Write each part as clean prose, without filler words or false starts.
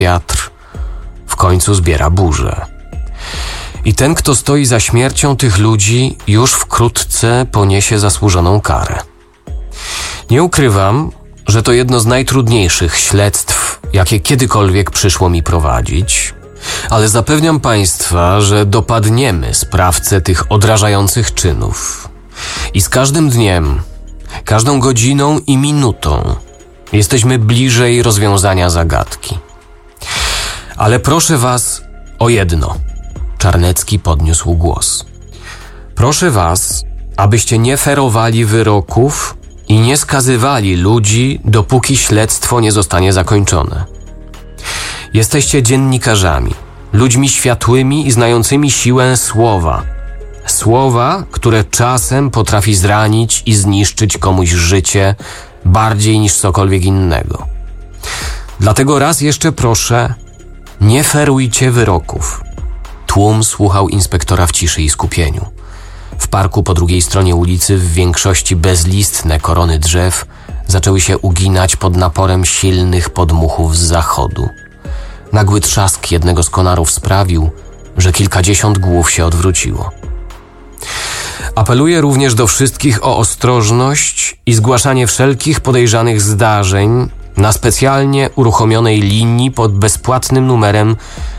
Wiatr w końcu zbiera burzę. I ten, kto stoi za śmiercią tych ludzi, już wkrótce poniesie zasłużoną karę. Nie ukrywam, że to jedno z najtrudniejszych śledztw, jakie kiedykolwiek przyszło mi prowadzić, ale zapewniam Państwa, że dopadniemy sprawcę tych odrażających czynów. I z każdym dniem, każdą godziną i minutą jesteśmy bliżej rozwiązania zagadki. Ale proszę Was o jedno. Czarnecki podniósł głos. Proszę Was, abyście nie ferowali wyroków i nie skazywali ludzi, dopóki śledztwo nie zostanie zakończone. Jesteście dziennikarzami, ludźmi światłymi i znającymi siłę słowa. Słowa, które czasem potrafi zranić i zniszczyć komuś życie bardziej niż cokolwiek innego. Dlatego raz jeszcze proszę, nie ferujcie wyroków. Tłum słuchał inspektora w ciszy i skupieniu. W parku po drugiej stronie ulicy, w większości bezlistne korony drzew, zaczęły się uginać pod naporem silnych podmuchów z zachodu. Nagły trzask jednego z konarów sprawił, że kilkadziesiąt głów się odwróciło. Apeluję również do wszystkich o ostrożność i zgłaszanie wszelkich podejrzanych zdarzeń na specjalnie uruchomionej linii pod bezpłatnym numerem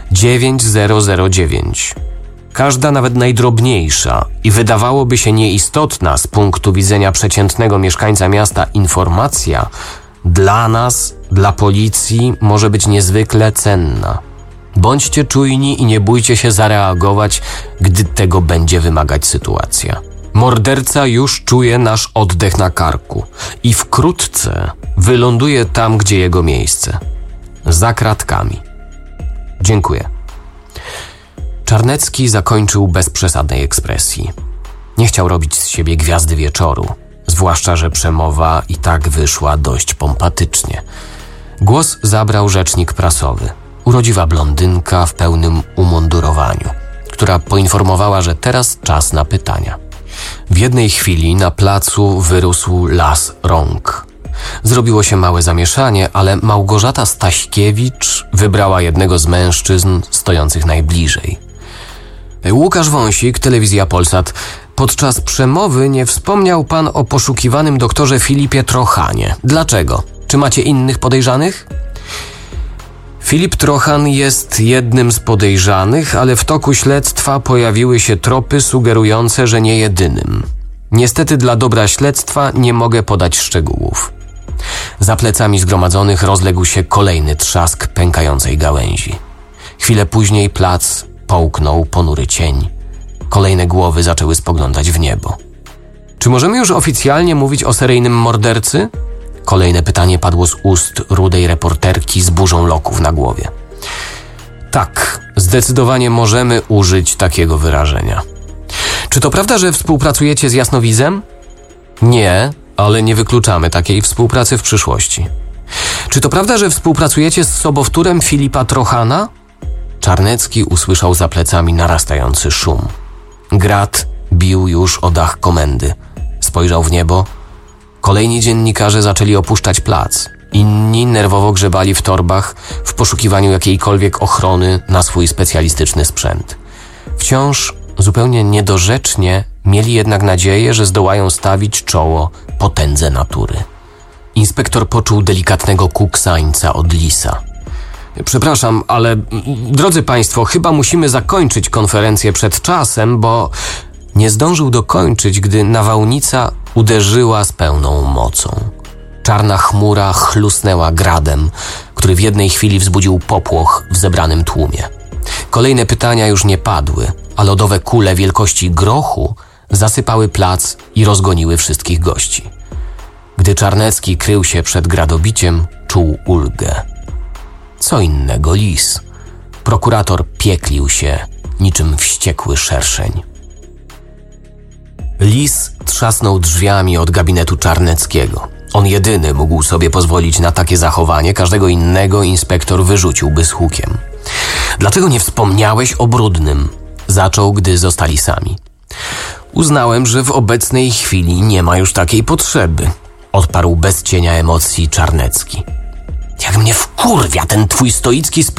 9009. Każda, nawet najdrobniejsza i wydawałoby się nieistotna z punktu widzenia przeciętnego mieszkańca miasta informacja dla nas, dla policji, może być niezwykle cenna. Bądźcie czujni i nie bójcie się zareagować, gdy tego będzie wymagać sytuacja. Morderca już czuje nasz oddech na karku i wkrótce wyląduje tam, gdzie jego miejsce. Za kratkami. Dziękuję. Czarnecki zakończył bez przesadnej ekspresji. Nie chciał robić z siebie gwiazdy wieczoru, zwłaszcza że przemowa i tak wyszła dość pompatycznie. Głos zabrał rzecznik prasowy, urodziwa blondynka w pełnym umundurowaniu, która poinformowała, że teraz czas na pytania. W jednej chwili na placu wyrósł las rąk. Zrobiło się małe zamieszanie, ale Małgorzata Staśkiewicz wybrała jednego z mężczyzn stojących najbliżej. Łukasz Wąsik, Telewizja Polsat. Podczas przemowy nie wspomniał pan o poszukiwanym doktorze Filipie Trochanie. Dlaczego? Czy macie innych podejrzanych? Filip Trochan jest jednym z podejrzanych, ale w toku śledztwa pojawiły się tropy sugerujące, że nie jedynym. Niestety dla dobra śledztwa nie mogę podać szczegółów. Za plecami zgromadzonych rozległ się kolejny trzask pękającej gałęzi. Chwilę później plac połknął ponury cień. Kolejne głowy zaczęły spoglądać w niebo. Czy możemy już oficjalnie mówić o seryjnym mordercy? Kolejne pytanie padło z ust rudej reporterki z burzą loków na głowie. Tak, zdecydowanie możemy użyć takiego wyrażenia. Czy to prawda, że współpracujecie z Jasnowidzem? Nie, ale nie wykluczamy takiej współpracy w przyszłości. Czy to prawda, że współpracujecie z sobowtórem Filipa Trochana? Czarnecki usłyszał za plecami narastający szum. Grat bił już o dach komendy. Spojrzał w niebo. Kolejni dziennikarze zaczęli opuszczać plac. Inni nerwowo grzebali w torbach w poszukiwaniu jakiejkolwiek ochrony na swój specjalistyczny sprzęt. Wciąż zupełnie niedorzecznie mieli jednak nadzieję, że zdołają stawić czoło potędze natury. Inspektor poczuł delikatnego kuksańca od lisa. Przepraszam, ale drodzy Państwo, chyba musimy zakończyć konferencję przed czasem, bo nie zdążył dokończyć, gdy nawałnica uderzyła z pełną mocą. Czarna chmura chlusnęła gradem, który w jednej chwili wzbudził popłoch w zebranym tłumie. Kolejne pytania już nie padły, a lodowe kule wielkości grochu zasypały plac i rozgoniły wszystkich gości. Gdy Czarnecki krył się przed gradobiciem, czuł ulgę. Co innego lis. Prokurator pieklił się niczym wściekły szerszeń. Lis trzasnął drzwiami od gabinetu Czarneckiego. On jedyny mógł sobie pozwolić na takie zachowanie, każdego innego inspektor wyrzuciłby z hukiem. Dlaczego nie wspomniałeś o Brudnym? Zaczął, gdy zostali sami. Uznałem, że w obecnej chwili nie ma już takiej potrzeby. Odparł bez cienia emocji Czarnecki. Jak mnie wkurwia ten twój stoicki sposób